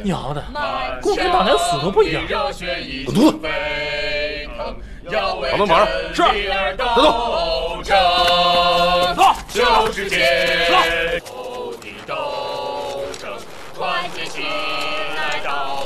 娘的，共产党连死都不一样。 滚犊子！把门绑上。是。带走。走。